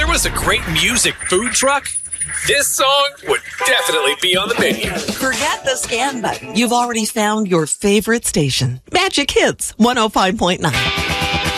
was a great music food truck, this song would definitely be on the menu. Forget the scan button. You've already found your favorite station. Magic Hits 105.9.